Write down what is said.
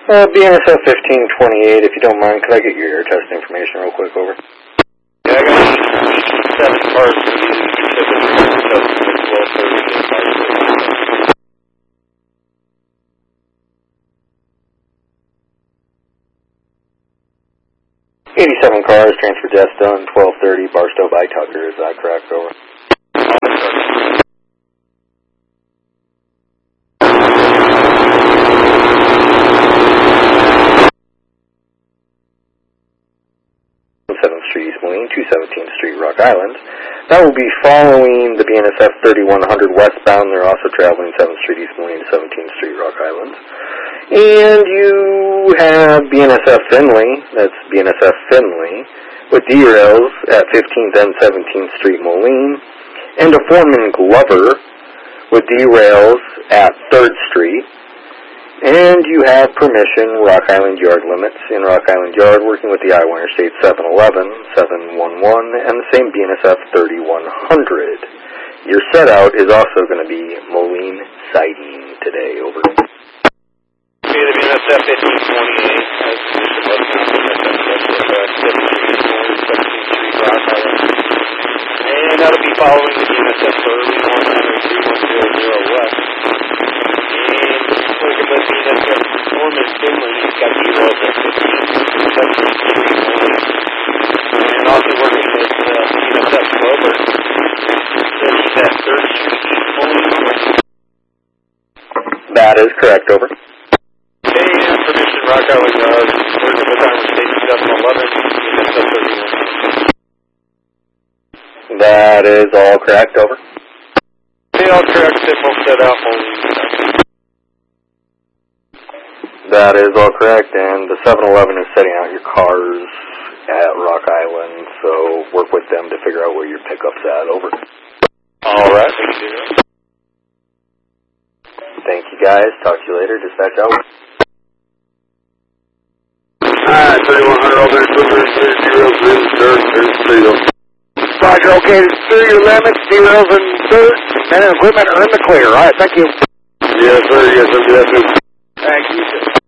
BNSF 1528, if you don't mind, could I get your air test information real quick, over? Yeah, I got 7 cars for the Pacific 87 cars, transfer jets done, 1230, Barstow by Tucker, is that correct, over? Street, East Moline, 217th Street, Rock Island. That will be following the BNSF 3100 westbound. They're also traveling 7th Street, East Moline, 17th Street, Rock Island. And you have BNSF Finley, that's BNSF Finley, with derails at 15th and 17th Street, Moline, and a Foreman Glover with derails at 3rd Street. And you have permission, Rock Island Yard limits in Rock Island Yard, working with the Iowa Interstate 711, 711, and the same BNSF 3100. Your set out is also going to be Moline siding today, over. Okay, the BNSF 1528 has position westbound, 17th Street, Rock Island. And that'll be following the BNSF 3100 west. Working with BNSF Foreman Finley, he's got derails at 15th and 17th Street, and also working with BNSF Glover, he's at 3rd Street, Moline. That is correct, over. Okay, and permission, Rock Island Yard, working with Iowa State 711, BNSF 31. That is all correct, over. Okay, all correct, then we'll set out Moline. That is all correct, and the 711 is setting out your cars at Rock Island, so work with them to figure out where your pickup's at, over. Alright, thank you. Thank you, guys. Talk to you later. Dispatch out. Alright, 3100 over there, Roger, okay, through your limits, derails and dirt, and equipment are in the clear. Alright, thank you. Yes, sir. Yes, sir. Yes, sir. Thank you, sir.